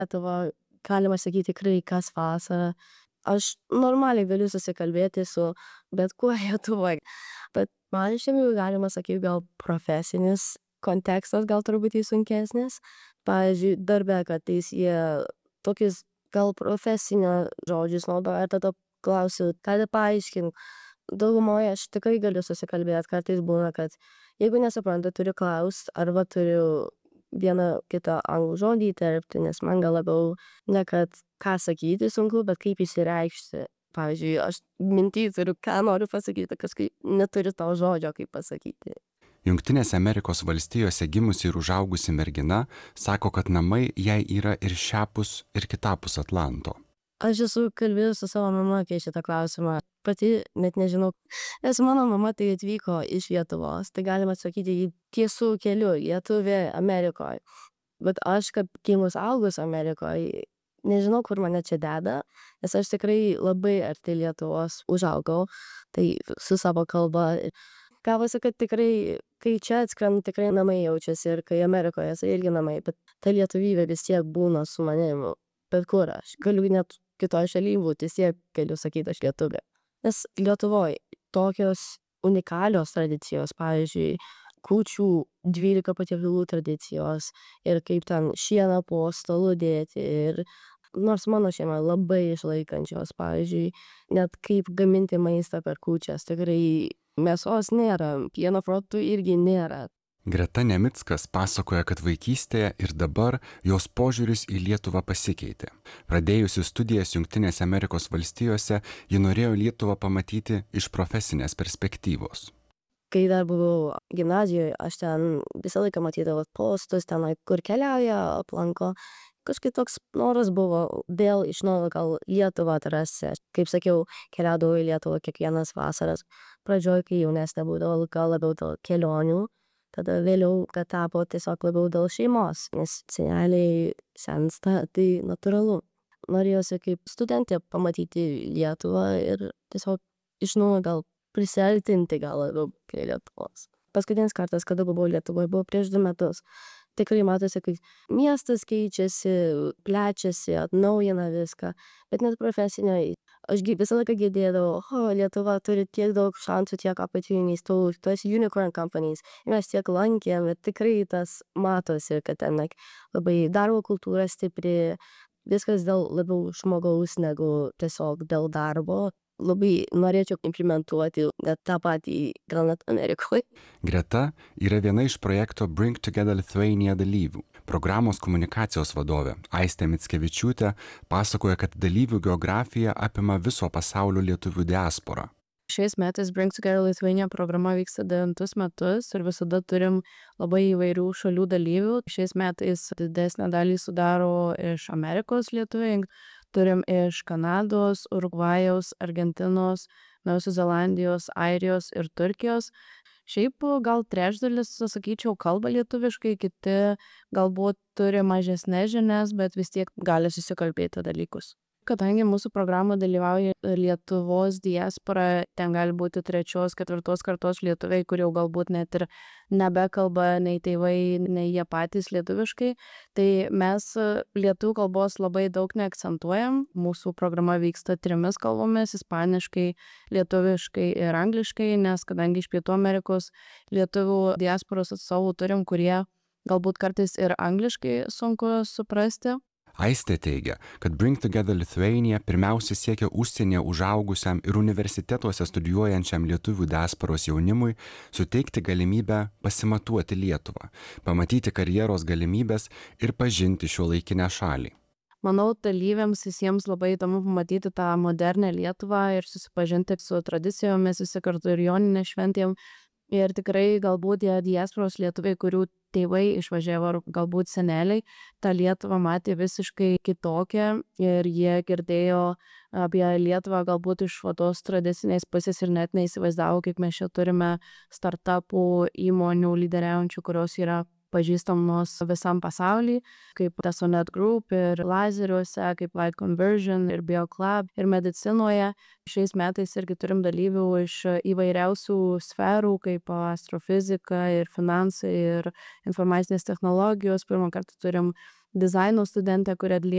Lietuva, galima sakyti, tikrai kas vasarą. Aš normaliai galiu susikalbėti su bet kuo Lietuvoj, bet man iš tikrųjų galima sakyt gal profesinis kontekstas gal truputį sunkesnis. Pavyzdžiui, darbe kartais jie tokius gal profesinio žodžius naudoja, tada klausiu, gali paaiškint. Daugumoje aš tikrai galiu susikalbėt, kartais būna, kad jeigu nesuprantu, turiu klaust arba turiu vieną kitą anglų žodį įterpti, nes man gal labiau ne kad ką sakyti sunku, bet kaip išsireikšti. Pavyzdžiui, aš minty turiu, ką noriu pasakyti, kažkaip neturiu to žodžio, kaip pasakyti. Jungtinėse Amerikos valstijose gimusi ir užaugusi mergina sako, kad namai jai yra ir šiapus, ir kitapus Atlanto. Aš esu kalbėjus su savo mama apie šitą klausimą. Pati net nežinau, nes mano mama tai atvyko iš Lietuvos, tai galima sakyti, ji tiesų keliu, Lietuvė Amerikoje. Bet aš, kaip gimus augus Amerikoje, nežinau, kur mane čia deda, nes aš tikrai labai arti Lietuvos užaugau, tai su savo kalba. Gavosi, kad tikrai, kai čia atskrendu, tikrai namai jaučiasi ir kai Amerikoje esu irgi namai, bet ta lietuvybė vis tiek būna su manim, bet kur aš. Galiu net kitoj šaly būti, vis tiek galiu sakyti, aš lietuvė. Nes Lietuvoj tokios unikalios tradicijos, pavyzdžiui, kūčių 12 patiekalų tradicijos ir kaip ten šieną po stalu dėti ir nors mano šeima labai išlaikančios, pavyzdžiui, net kaip gaminti maistą per kūčias, tikrai mėsos nėra, pieno produktų irgi nėra. Greta Nemickas pasakoja, kad vaikystėje ir dabar jos požiūris į Lietuvą pasikeitė. Pradėjusi studijas Jungtinėse Amerikos valstijose, ji norėjo Lietuvą pamatyti iš profesinės perspektyvos. Kai dar buvau gimnazijoje, aš ten visą laiką matydavau postus, tenai, kur keliauja, aplanko. Kažkaip toks noras buvo vėl iš naujo gal Lietuvą atrasti. Kaip sakiau, keliaudavau į Lietuvą kiekvienas vasaras. Pradžioj, kai jaunesnė būdavau, gal labiau dėl kelionių. Tada vėliau, kad tapo tiesiog labiau dėl šeimos, nes seneliai sensta, tai natūralu. Norėjosi kaip studentė pamatyti Lietuvą ir tiesiog iš naujo gal prisiartinti gal labiau prie Lietuvos. Paskutinis kartas, kada buvau Lietuvoje, buvo prieš 2 metus. Tikrai matosi, kai miestas keičiasi, plečiasi, atnaujina viską, bet net profesiniai. Aš visą laiką girdėdavau, Lietuva turi tiek daug šansų, tiek opportunities, tos unicorn companies. Ir mes tiek lankėm, ir tikrai tas matosi, kad ten labai darbo kultūra stipri, viskas dėl labiau žmogaus negu tiesiog dėl darbo. Labai norėčiau implementuoti net tą patį gal net Amerikoje. Greta yra viena iš projekto Bring Together Lithuania dalyvių. Programos komunikacijos vadovė Aistė Mickevičiūtė pasakoja, kad dalyvių geografija apima viso pasaulio lietuvių diasporą. Šiais metais Bring Together Lithuania programa vyksta 9 metus ir visada turim labai įvairių šalių dalyvių. Šiais metais didesnę dalį sudaro iš Amerikos lietuviai. Turim iš Kanados, Urugvajaus, Argentinos, Naujosios Zelandijos, Airijos ir Turkijos. Šiaip gal trečdalis, sakyčiau, kalba lietuviškai, kiti galbūt turi mažesnes žinias, bet vis tiek gali susikalbėti dalykus. Kadangi mūsų programą dalyvauja Lietuvos diaspora, ten gali būti 3., 4. kartos lietuviai, kurie galbūt net ir nebekalba nei tėvai, nei jie patys lietuviškai, tai mes lietuvių kalbos labai daug neakcentuojam. Mūsų programa vyksta 3 kalbomis - ispaniškai, lietuviškai ir angliškai, nes kadangi iš Pietų Amerikos lietuvių diasporos atstovų turim, kurie galbūt kartais ir angliškai sunku suprasti. Aistė teigia, kad Bring Together Lithuania pirmiausia siekia užsienyje užaugusiam ir universitetuose studijuojančiam lietuvių diasporos jaunimui suteikti galimybę pasimatuoti Lietuvą, pamatyti karjeros galimybės ir pažinti šiuolaikinę šalį. Manau, dalyviams visiems labai įdomu pamatyti tą modernę Lietuvą ir susipažinti su tradicijomis, visi kartu ir joninės šventėm. Ir tikrai galbūt tie diasporos lietuviai, kurių tėvai išvažiavo, ar galbūt seneliai, tą Lietuvą matė visiškai kitokią ir jie girdėjo apie Lietuvą galbūt iš tos tradicinės pusės ir net neįsivaizdavo, kaip mes čia turime startupų įmonių lyderiaujančių, kurios yra pažįstamos visam pasauly, kaip Tesonet Group ir lazeriuose, kaip Light Conversion ir BioClub ir medicinoje. Šiais metais irgi turim dalyvių iš įvairiausių sferų, kaip astrofizika ir finansai ir informacinės technologijos. Pirmą kartą turim dizaino studentę, kuri atlieka